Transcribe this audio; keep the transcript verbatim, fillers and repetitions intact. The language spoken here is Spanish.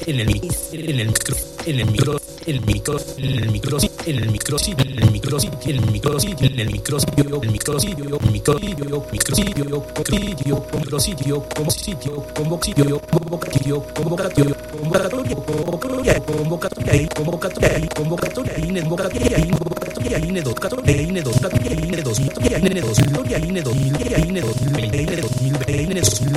en el micro, en el micro, en el micro, en el micro, en el micro, en el micro, en el micro, en el micro, en el micro, el micrositio, micrositio, micrositio, micrositio, micrositio, como sitio, como sitio, convocatorio, convocatorio, convocatoria, convocatoria, convocatoria, convocatoria, convocatoria, ine, convocatoria, ine, convocatoria, ine, dos, convocatoria, ine, dos, convocatoria, ine, dos, convocatoria, ine, dos, convocatoria, ine, dos mil, ine, dos mil veinte, ine, dos mil veinte, ine, dos mil